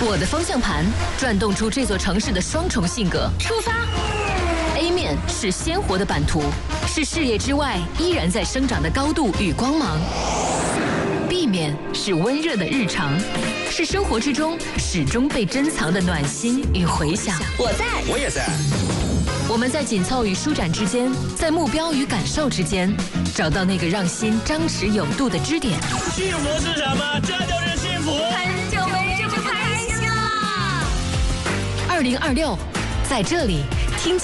我的方向盘转动出这座城市的双重性格。出发 ！A 面是鲜活的版图，是视野之外依然在生长的高度与光芒。B 面是温热的日常，是生活之中始终被珍藏的暖心与回响。 我在， 我也在。 我们在紧凑与舒展之间，在目标与感受之间，找到那个让心张弛有度的支点。 幸福是什么？这就是幸福。 很久没这么开心了。 2026，在这里